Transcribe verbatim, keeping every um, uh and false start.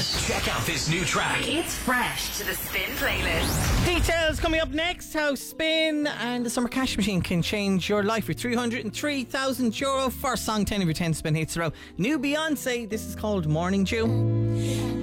Check out this new track. It's fresh to the Spin playlist. Details coming up next. How Spin and the Summer Cash Machine can change your life with three hundred three thousand euro. First song, ten of your ten Spin hits throughout. New Beyonce. This is called Morning Dew.